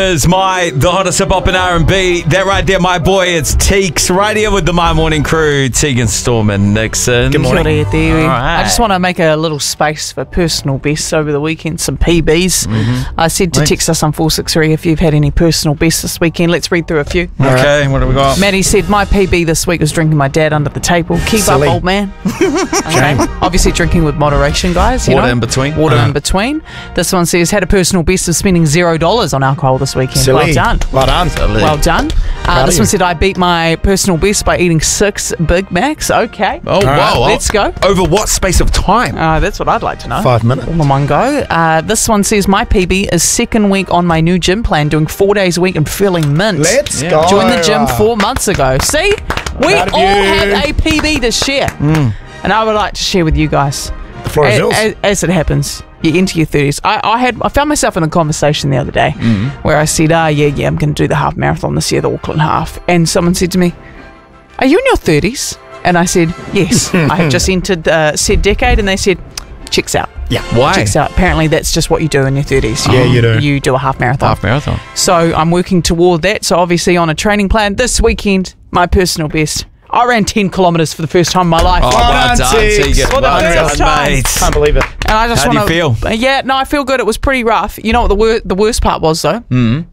is the hottest hip hop and R&B. That right there, my boy, it's Teeks, right here with the My Morning crew, Tegan, Storm and Nixon. Good morning. All right. I just want to make a little space for personal bests over the weekend, some PBs. I said to text us on 463 if you've had any personal bests this weekend. Let's read through a few. Okay, what do we got? Maddie said, my PB this week was drinking my dad under the table. Keep Silly. up, old man. Okay. Obviously drinking with moderation, guys. Water in between. Water in between. This one says, had a personal best of spending $0 on alcohol this weekend. Silly. Well done. Well done. Silly. Well done. Proud This of one you. said, I beat my personal best by eating 6 Big Macs. Okay. Oh, wow. Let's go. Over what space of time? That's what I'd like to know. 5 minutes. All in one go. This one says, my PB is second week on my new gym plan, doing 4 days a week and feeling mint. Let's Yeah. go. Joined the gym 4 months ago. See? We Proud of all you. have a PB to share. And I would like to share with you guys. The floor is yours. As it happens, you enter your 30s. I found myself in a conversation the other day where I said, yeah, I'm going to do the half marathon this year, the Auckland half. And someone said to me, are you in your 30s? And I said, yes. I have just entered said decade. And they said, checks out. Yeah. Why? Checks out. Apparently, that's just what you do in your 30s. Yeah, you do. You do a half marathon. Half marathon. So I'm working toward that. So obviously on a training plan this weekend, my personal best. I ran 10 kilometres for the first time in my life. Oh, well done, done, Teeks. Tegan. For the Well first done, time. mate. Can't believe it. And I just How do want you to feel? Yeah, no, I feel good. It was pretty rough. You know what the worst part was though?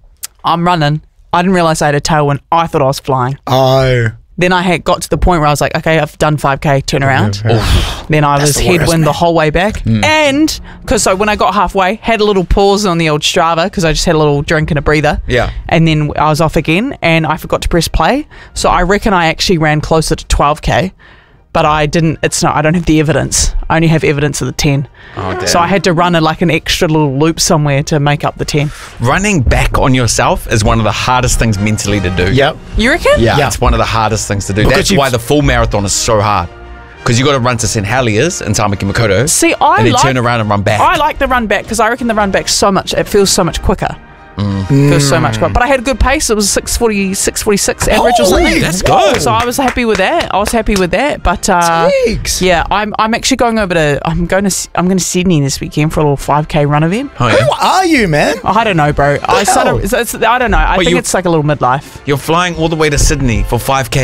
I'm running. I didn't realise I had a tailwind. I thought I was flying. Oh. Then I got to the point where I was like, okay, I've done 5k, turn around. Then I was the worst, headwind the man. whole way back. And because so when I got halfway, had a little pause on the old Strava because I just had a little drink and a breather. Yeah. And then I was off again and I forgot to press play. So I reckon I actually ran closer to 12k. But I didn't. I don't have the evidence. I only have evidence of the 10. Oh, damn. So I had to run an extra little loop somewhere to make up the 10. Running back on yourself is one of the hardest things mentally to do. Yep. You reckon? Yeah, Yeah. it's one of the hardest things to do. Because That's why the full marathon is so hard. Because you got to run to St. Heliers and Tamaki Makaurau. See, and then turn around and run back. I like the run back because I reckon the run back it feels so much quicker. Feels so much quicker. But I had a good pace. It was 6:40, 6:46 average or something. Holy, That's whoa. good. So I was happy with that. But Teeks. yeah, I'm actually going over to I'm going to Sydney this weekend for a little 5k run event. Oh, Who yeah. are you, man? I don't know, bro. I hell? don't know. I Wait, think you- it's like a little midlife. You're flying all the way to Sydney for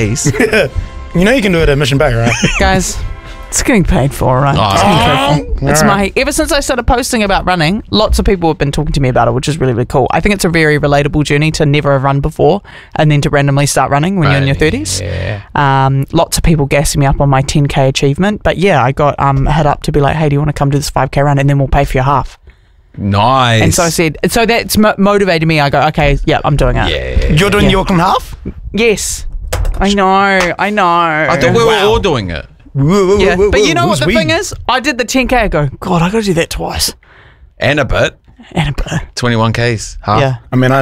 5Ks. You know you can do it at Mission Bay, right? Guys, it's getting paid for, right? Oh. It's getting paid for. It's All right. ever since I started posting about running, lots of people have been talking to me about it, which is really, really cool. I think it's a very relatable journey to never have run before and then to randomly start running when you're in your 30s. Yeah. Lots of people gassing me up on my 10k achievement, but yeah, I got hit up to be like, hey, do you want to come do this 5k run and then we'll pay for your half? Nice. And so I said, so that's motivated me. I go, okay, yeah, I'm doing it. Yeah. You're doing Yeah. the Auckland half? Yes, I know. I thought we were all doing it. Yeah, but you know what the thing is? I did the 10k. I go, God, I got to do that twice. And a bit. And a bit. 21Ks. Half. Yeah, I mean,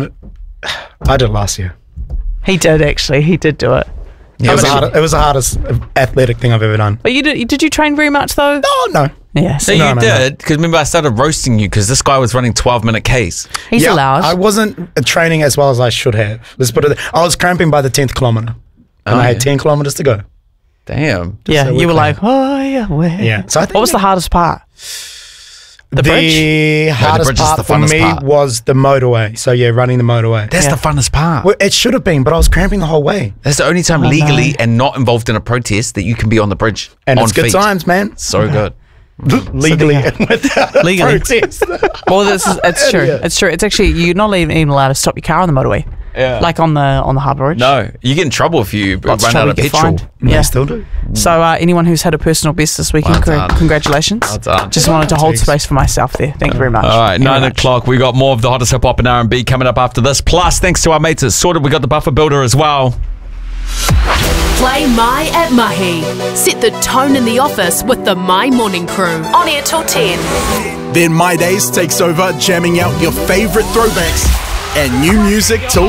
I did it last year. he did actually. He did do it. Yeah, It was the hardest athletic thing I've ever done. But did you train very much though? Oh, no. Yeah, So so you No, no, did, because remember I started roasting you because this guy was running 12-minute Ks. he's allowed. I wasn't training as well as I should have. Let's put it. I was cramping by the 10th kilometer, and I had 10 kilometers to go. Damn. yeah, so you we're were clean. like, oh yeah, where? Yeah. So I think What was the hardest part? The bridge? The hardest bridge is part the for funnest me part. was the motorway. So yeah, running the motorway. That's Yeah. the funnest part. Well, it should have been, but I was cramping the whole way. That's the only time legally and not involved in a protest that you can be on the bridge. And on it's good feet. times, man. So good. Legally and without a Legally. protest. Well, it's true. Yeah. It's true. It's actually you're not even allowed to stop your car on the motorway. Yeah. Like on the harbour bridge. No, you get in trouble if you Lots run trouble out of you get petrol. fined. Yeah, Yeah. still do. So anyone who's had a personal best this weekend, Well done. congratulations. Well done. Just wanted to hold Thanks. space for myself there. Thank you very much. All right, Thank you very 9 much. o'clock. We got more of the hottest hip hop and R&B coming up after this. Plus, thanks to our mates at Sorted, we got the Buffer Builder as well. Play My at Mahi. Set the tone in the office with the My Morning Crew. On air till 10. Then My Days takes over, jamming out your favorite throwbacks and new music till